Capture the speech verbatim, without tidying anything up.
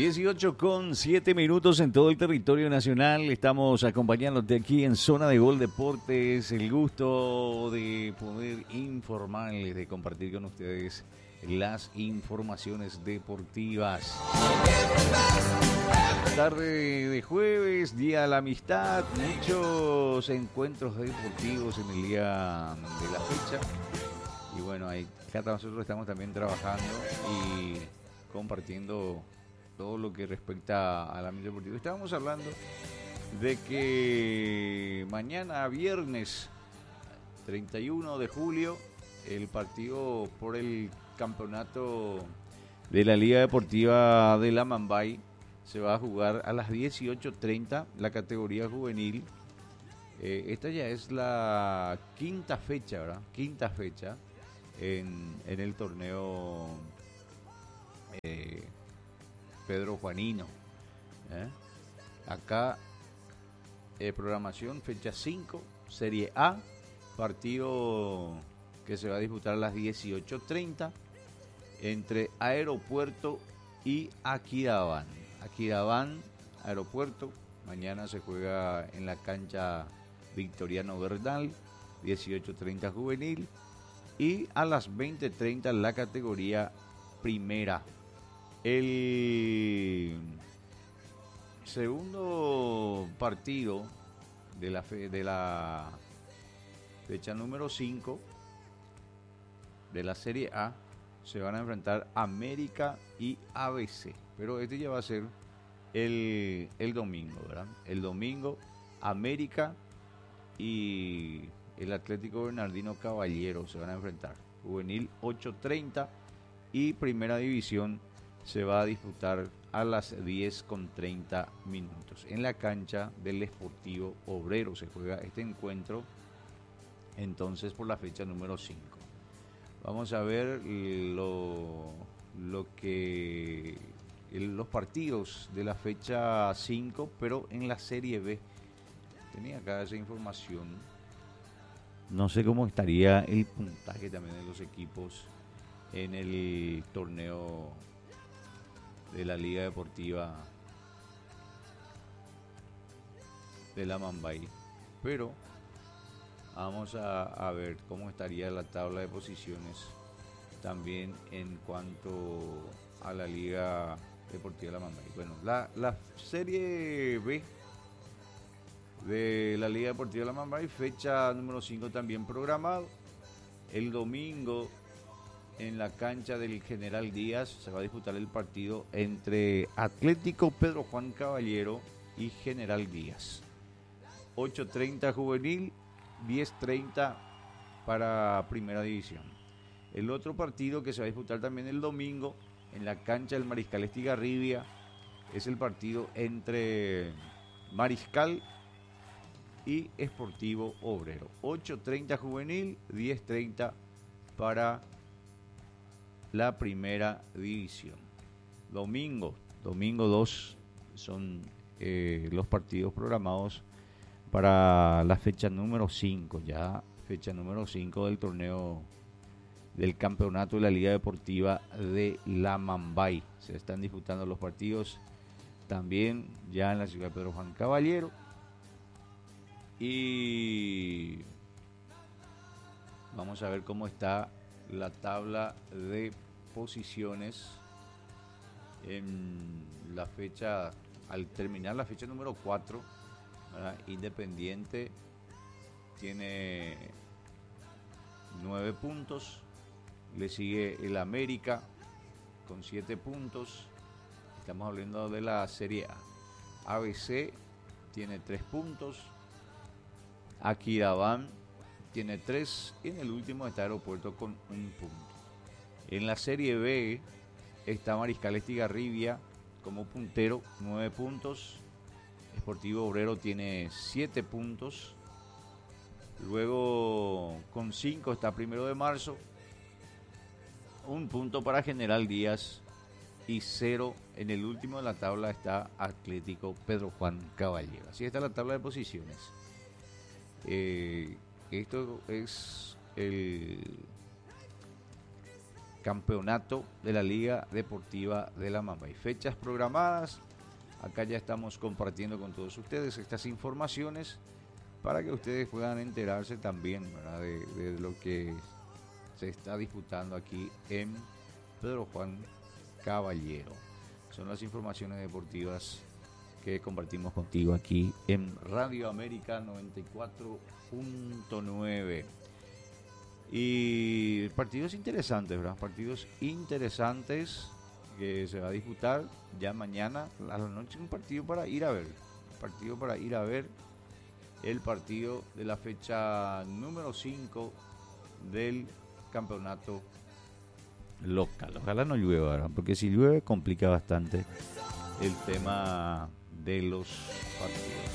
dieciocho con siete minutos en todo el territorio nacional. Estamos acompañándote aquí en Zona de Gol Deportes. El gusto de poder informarles, de compartir con ustedes las informaciones deportivas. Tarde de jueves, Día de la Amistad, muchos encuentros deportivos en el día de la fecha. Y bueno, ahí acá nosotros estamos también trabajando y compartiendo todo lo que respecta al ámbito deportivo. Estábamos hablando de que mañana, viernes treinta y uno de julio, el partido por el campeonato de la Liga Deportiva de la Mambay se va a jugar a las dieciocho treinta, la categoría juvenil. Eh, esta ya es la quinta fecha, ¿verdad? Quinta fecha en, en el torneo eh, Pedro Juanino. ¿eh? Acá, eh, programación, fecha cinco, Serie A, partido que se va a disputar a las dieciocho treinta entre Aeropuerto y Aquidabán. Aquidabán, Aeropuerto, mañana se juega en la cancha Victoriano Bernal, dieciocho treinta juvenil, y a las veinte treinta la categoría primera. El segundo partido de la, fe, de la fecha número cinco de la Serie A se van a enfrentar América y A B C, pero este ya va a ser el, el domingo, ¿verdad? El domingo, América y el Atlético Bernardino Caballero se van a enfrentar. Juvenil ocho treinta y Primera División se va a disputar a las diez con treinta minutos. En la cancha del Sportivo Obrero se juega este encuentro, entonces, por la fecha número cinco. Vamos a ver lo, lo que el, los partidos de la fecha cinco, pero en la Serie B. Tenía acá esa información. No sé cómo estaría el puntaje también de los equipos en el torneo de la Liga Deportiva de la Mambay, pero vamos a, a ver cómo estaría la tabla de posiciones también en cuanto a la Liga Deportiva de la Mambay. Bueno, la, la Serie B de la Liga Deportiva de la Mambay, fecha número cinco también programado. El domingo, en la cancha del General Díaz, se va a disputar el partido entre Atlético Pedro Juan Caballero y General Díaz. ocho treinta juvenil, diez treinta para Primera División. El otro partido que se va a disputar también el domingo en la cancha del Mariscal Estigarribia es el partido entre Mariscal y Sportivo Obrero. ocho treinta juvenil, diez treinta para la Primera División. Domingo, domingo dos son eh, los partidos programados para la fecha número cinco, ya fecha número cinco del torneo del campeonato de la Liga Deportiva de la Mambay. Se están disputando los partidos también ya en la ciudad de Pedro Juan Caballero. Y vamos a ver cómo está la tabla de posiciones en la fecha, al terminar la fecha número cuatro, ¿verdad? Independiente tiene nueve puntos, le sigue el América con siete puntos, estamos hablando de la Serie A. A B C tiene tres puntos, Aquidabán tiene tres y en el último está Aeropuerto con un punto. En la Serie B está Mariscal Estigarribia como puntero, nueve puntos. Sportivo Obrero tiene siete puntos. Luego con cinco está Primero de Marzo. Un punto para General Díaz y cero en el último de la tabla está Atlético Pedro Juan Caballero. Así está la tabla de posiciones. Eh, esto es el campeonato de la Liga Deportiva de La Mamba. Hay fechas programadas. Acá ya estamos compartiendo con todos ustedes estas informaciones para que ustedes puedan enterarse también, ¿verdad?, de, de lo que se está disputando aquí en Pedro Juan Caballero. Son las informaciones deportivas que compartimos contigo aquí en Radio América noventa y cuatro punto nueve. Y partidos interesantes, ¿verdad? Partidos interesantes que se va a disputar ya mañana a la noche. Un partido para ir a ver. Un partido para ir a ver. El partido de la fecha número cinco del campeonato local. Ojalá no llueva, ¿verdad? Porque si llueve complica bastante el tema de los partidos.